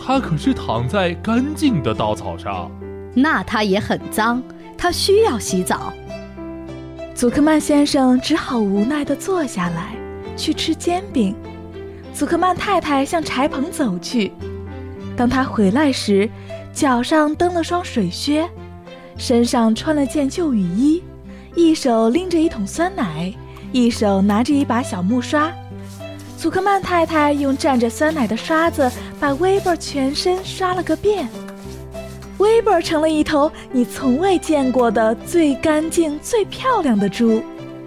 他可是躺在干净的稻草上。 那他也很脏，他需要洗澡。 祖克曼先生只好无奈地坐下来，去吃煎饼。祖克曼太太向柴棚走去。当他回来时，脚上蹬了双水靴，身上穿了件旧雨衣，一手拎着一桶酸奶，一手拿着一把小木刷。祖克曼太太用蘸着酸奶的刷子把威伯全身刷了个遍。威伯成了一头你从未见过的最干净最漂亮的猪。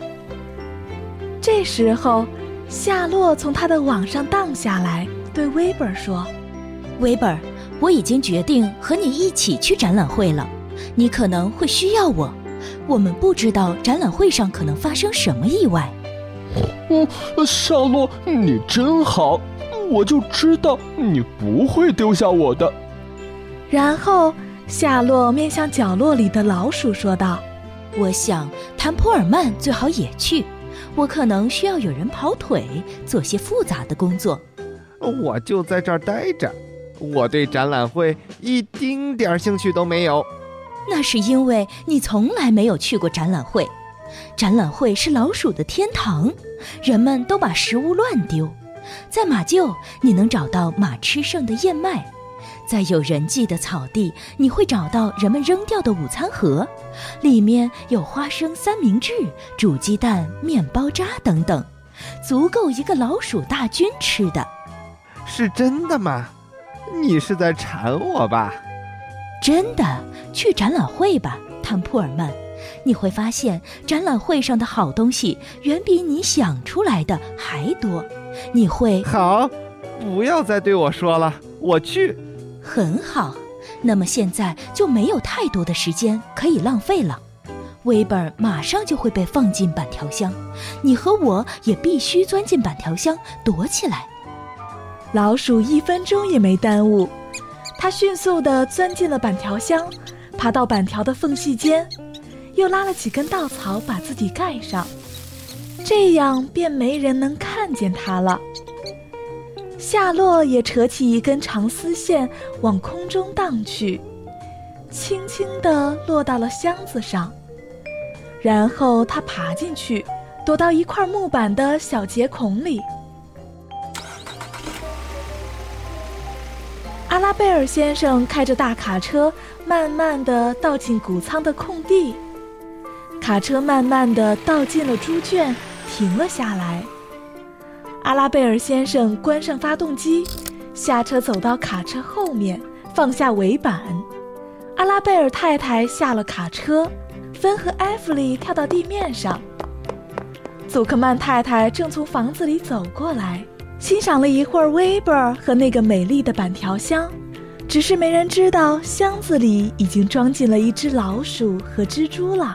这时候夏洛从他的网上荡下来，对威伯说： 威伯，我已经决定和你一起去展览会了，你可能会需要我，我们不知道展览会上可能发生什么意外。 夏洛，你真好，我就知道你不会丢下我的。 然后夏洛面向角落里的老鼠说道： 我想谭普尔曼最好也去，我可能需要有人跑腿，做些复杂的工作。 我就在这儿待着，我对展览会一丁点兴趣都没有。 那是因为你从来没有去过展览会。展览会是老鼠的天堂，人们都把食物乱丢。在马厩，你能找到马吃剩的燕麦；在有人迹的草地，你会找到人们扔掉的午餐盒，里面有花生三明治、煮鸡蛋、面包渣等等，足够一个老鼠大军吃的。 是真的吗？你是在馋我吧？ 真的，去展览会吧，谭普尔曼。你会发现展览会上的好东西远比你想出来的还多。你会…… 好，不要再对我说了，我去。 很好，那么现在就没有太多的时间可以浪费了。威伯马上就会被放进板条箱，你和我也必须钻进板条箱躲起来。 老鼠1分钟也没耽误，它迅速地钻进了板条箱，爬到板条的缝隙间，又拉了几根稻草把自己盖上，这样便没人能看见它了。夏洛也扯起一根长丝线往空中荡去，轻轻地落到了箱子上，然后他爬进去，躲到一块木板的小节孔里。阿拉贝尔先生开着大卡车慢慢地倒进谷仓的空地，卡车慢慢地倒进了猪圈，停了下来。阿拉贝尔先生关上发动机，下车走到卡车后面，放下尾板。阿拉贝尔太太下了卡车，芬和埃弗利跳到地面上。祖克曼太太正从房子里走过来，欣赏了一会儿威伯和那个美丽的板条箱，只是没人知道箱子里已经装进了一只老鼠和蜘蛛了。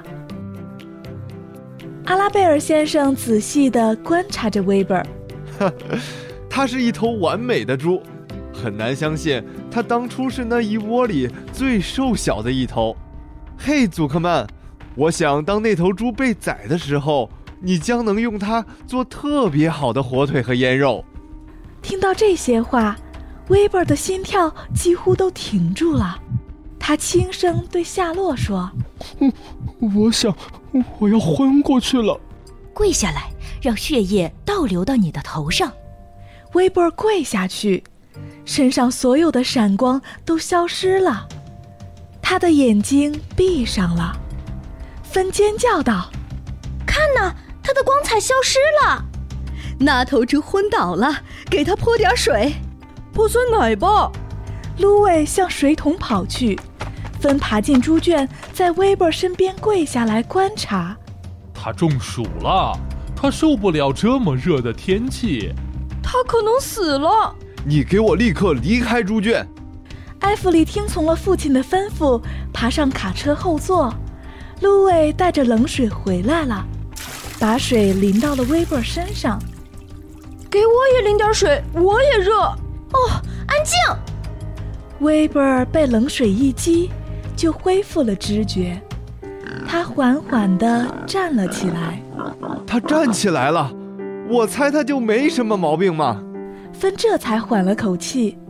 阿拉贝尔先生仔细地观察着威伯， 它是一头完美的猪，很难相信它当初是那一窝里最瘦小的一头。嘿，祖克曼，我想当那头猪被宰的时候，你将能用它做特别好的火腿和腌肉。 听到这些话，威伯的心跳几乎都停住了。他轻声对夏洛说： 我想我要昏过去了。 跪下来，让血液倒流到你的头上。 威伯跪下去，身上所有的闪光都消失了，他的眼睛闭上了。芬尖叫道： 看哪，他的光彩消失了！那头猪昏倒了，给他泼点水。 泼酸奶吧。 芦苇向水桶跑去，芬爬进猪圈，在威伯身边跪下来观察。 他中暑了，他受不了这么热的天气。 他可能死了。 你给我立刻离开猪圈。 埃弗里听从了父亲的吩咐，爬上卡车后座。芦苇带着冷水回来了，把水淋到了威伯身上。 给我也淋点水，我也热。 哦，安静！ 威伯被冷水一激，就恢复了知觉。他缓缓地站了起来。 他站起来了，我猜他就没什么毛病嘛。 芬这才缓了口气。